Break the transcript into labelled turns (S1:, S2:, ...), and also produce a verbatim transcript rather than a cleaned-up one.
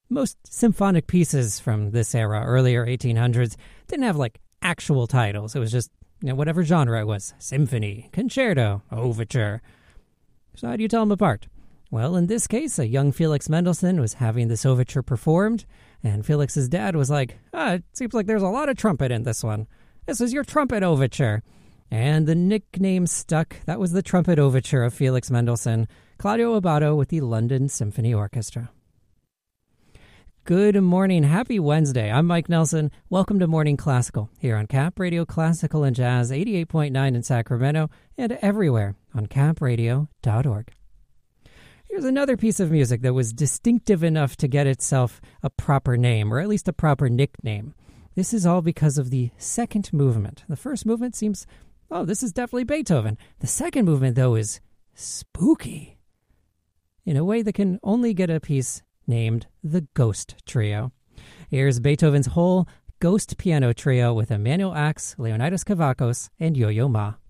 S1: Most symphonic pieces from this era, earlier eighteen hundreds, didn't have like actual titles. It was just, you know, whatever genre it was. Symphony, concerto, overture. So how do you tell them apart? Well, in this case, a young Felix Mendelssohn was having this overture performed, and Felix's dad was like, ah, it seems like there's a lot of trumpet in this one. This is your trumpet overture. And the nickname stuck. That was the trumpet overture of Felix Mendelssohn, Claudio Abbado with the London Symphony Orchestra. Good morning. Happy Wednesday. I'm Mike Nelson. Welcome to Morning Classical here on Cap Radio Classical and Jazz eighty-eight point nine in Sacramento and everywhere on cap radio dot org. Here's another piece of music that was distinctive enough to get itself a proper name, or at least a proper nickname. This is all because of the second movement. The first movement seems, oh, this is definitely Beethoven. The second movement, though, is spooky in a way that can only get a piece named the Ghost Trio. Here's Beethoven's whole Ghost Piano Trio with Emanuel Ax, Leonidas Kavakos, and Yo-Yo Ma.